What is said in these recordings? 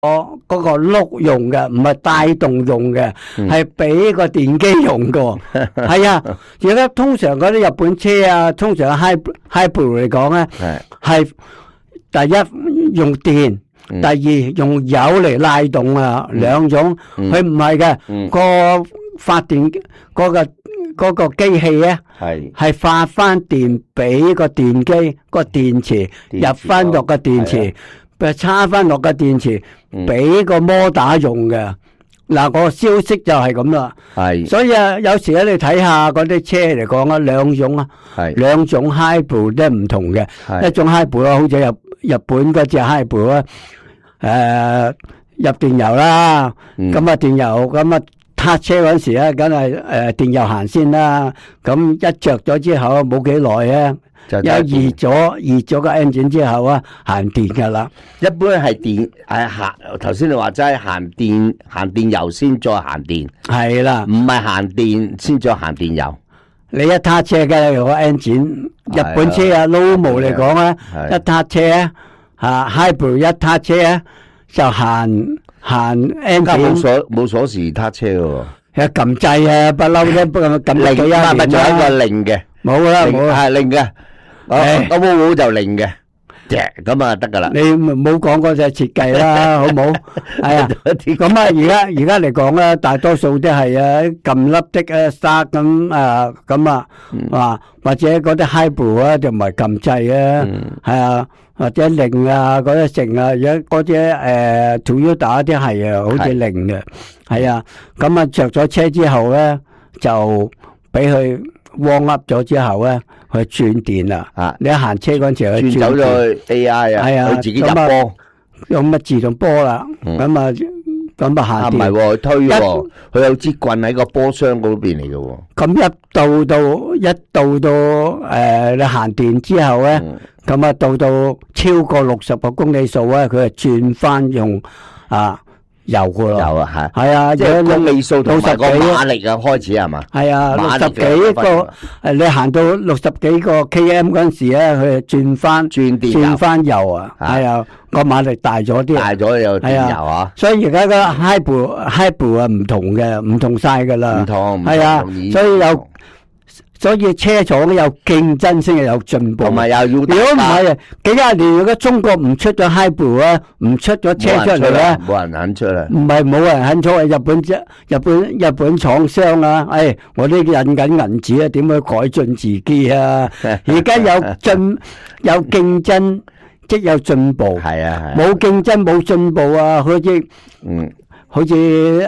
嗰個轆用嘅，唔係帶動用嘅，係俾個電機用嘅。係啊，而家通常嗰啲日本車啊，通常 hybrid 嚟講咧，係第一用電，第二用油嚟拉動啊，兩種。佢唔係嘅，個發電嗰個機器咧，係發翻電俾個電機個電池入翻落個電池。插翻落個電池，俾個摩打用嘅。嗱，個消息就係咁啦。係，所以啊，有時咧你睇下嗰啲車嚟講啊，兩種 hybrid 都係唔同嘅。一種 hybrid 啊，好似日本嗰隻 hybrid 啊，入電油啦，咁啊電油咁啊。撻車嗰時咧，梗係電油行先啦。咁一着咗之後，冇幾耐咧，有熱咗個 engine 之後啊，行電噶啦。 一般係電行，頭先你話齋行電油先再行電， 係啦，唔係行電先再行電油。 你一撻車嘅用個 engine，日本車啊 normal 嚟講咧，一撻車啊 hybrid 一撻車就行 engine， 冇鎖匙撻車喎， 係撳掣啊，不嬲都撳零，仲有一個零嘅， 冇啦， 係零嘅，我就零嘅，咁啊得噶啦。 你冇講嗰隻設計啦，好冇？係啊，咁啊而家嚟講咧，大多數都係撳粒的start咁或者嗰啲 hybrid 啊就唔係撳掣啊，係啊。或者零啊，嗰啲成啊，而家嗰啲Toyota啲係啊，好似零嘅，係啊。咁啊着咗車之後咧，就俾佢 warm up 咗之後咧，佢轉電啦。你一行車嗰陣時，佢轉走咗 AI 啊，佢自己入波， 用乜自動波啦。咁啊下電。唔係佢推喎，佢有支棍喺個波箱嗰邊嚟嘅喎。 咁一到你行電之後咧。咁啊，到超過60個公里數咧，佢就轉翻用油噶咯。油啊，係啊， 即係公里數同埋個馬力啊，開始係嘛？ 係啊，60幾個你行到60幾個 km 嗰陣時咧，佢就轉翻油啊。係啊，個馬力大咗啲， 大咗有電油啊。 所以而家個 hybrid 啊唔同嘅，唔同晒噶啦。唔同係啊，所以車廠有競爭先係有進步， 同埋又要。如果唔係幾廿年，如果中國唔出咗 hybrid 啊，唔出咗車出嚟咧， 冇人肯出啦。 唔係冇人肯出，係日本廠商啊，我呢印緊銀紙啊，點去改進自己啊？而家有競爭，即有進步。係啊，冇競爭冇進步啊，好似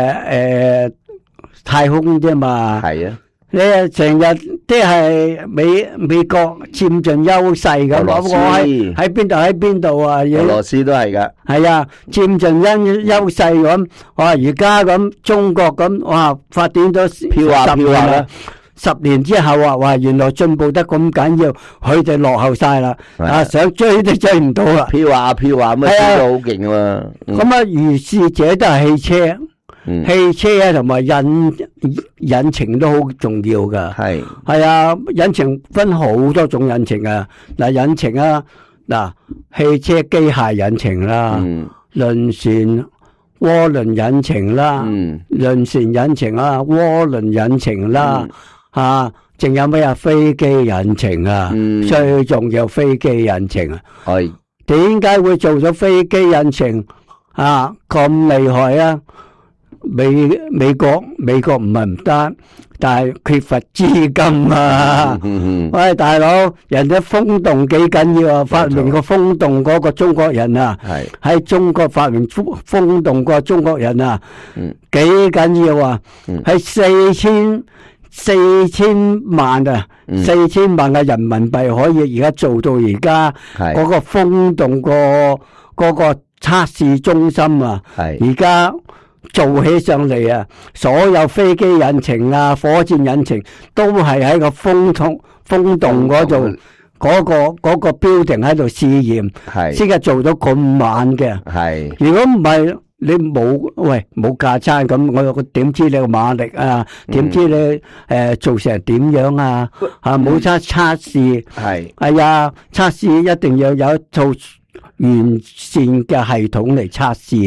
太空啫嘛。係啊。你成日都係美國佔盡優勢咁，我喺邊度啊？ 俄羅斯都係噶， 係啊，佔盡優勢咁。而家咁中國咁，發展咗10年之後原來進步得咁緊要，佢哋落後晒啦，想追都追唔到啦。 飄啊咁啊，飆到好勁啊！ 如是者都係汽車。汽車啊，同埋引擎都好重要噶。係啊，引擎分好多種引擎啊。引擎啊，汽車機械引擎啦，輪船渦輪引擎啦，輪船引擎啊，渦輪引擎啦，仲有咩飛機引擎啊？最重要飛機引擎啊。點解會做咗飛機引擎咁厲害啊？美國唔係唔得，但係缺乏資金啊！喂，大佬，人哋風洞幾緊要啊？發明個風洞嗰個中國人啊，喺中國發明風洞個中國人啊，幾緊要啊？係4000萬啊，4000萬嘅人民幣可以而家做到而家嗰個風洞嗰個測試中心啊，而家。做起上嚟啊！所有飛機引擎啊、火箭引擎都係喺個風洞嗰度，嗰個building喺度試驗，先係做到咁慢嘅。如果唔係你冇架撐咁，我點知你個馬力啊？點知你做成點樣啊？冇測試係啊！測試一定要有一套完善嘅系統嚟測試。